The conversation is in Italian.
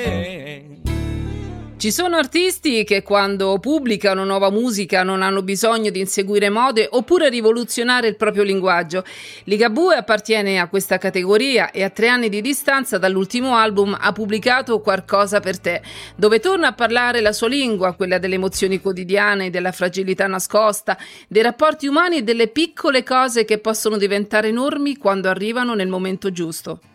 Ci sono artisti che quando pubblicano nuova musica non hanno bisogno di inseguire mode oppure rivoluzionare il proprio linguaggio. Ligabue appartiene a questa categoria e a 3 anni di distanza dall'ultimo album ha pubblicato Qualcosa per te, dove torna a parlare la sua lingua, quella delle emozioni quotidiane, della fragilità nascosta, dei rapporti umani e delle piccole cose che possono diventare enormi quando arrivano nel momento giusto.